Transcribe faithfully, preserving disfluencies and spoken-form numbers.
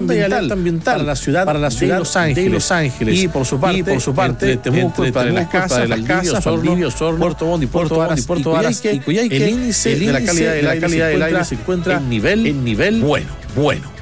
ambiental, ambiental para la ciudad, para la ciudad de, Los Ángeles, de Los Ángeles. Y por su parte, y por su parte entre Temuco, entre, entre las casas, las casas, Valdivia, Osorno, Puerto Montt y Puerto Varas, y Puerto Varas y Coyhaique, el índice de la calidad del aire se encuentra en nivel, en nivel bueno, bueno.